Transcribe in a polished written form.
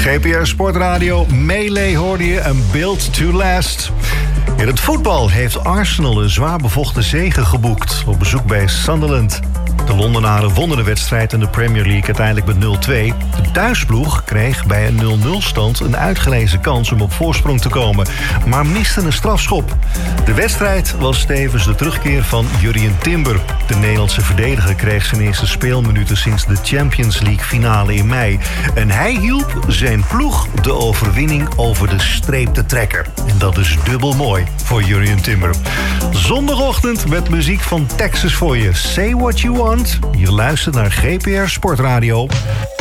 GPR Sportradio, Melee hoorde je, een Built to Last. In het voetbal heeft Arsenal een zwaar bevochten zege geboekt op bezoek bij Sunderland. De Londenaren wonnen de wedstrijd in de Premier League uiteindelijk met 0-2. De thuisploeg kreeg bij een 0-0 stand een uitgelezen kans om op voorsprong te komen, maar miste een strafschop. De wedstrijd was tevens de terugkeer van Jurrien Timber. De Nederlandse verdediger kreeg zijn eerste speelminuten sinds de Champions League finale in mei. En hij hielp zijn ploeg de overwinning over de streep te trekken. En dat is dubbel mooi voor Jurrien Timber. Zondagochtend met muziek van Texas voor je. Say what you want. Je luistert naar GPR Sportradio.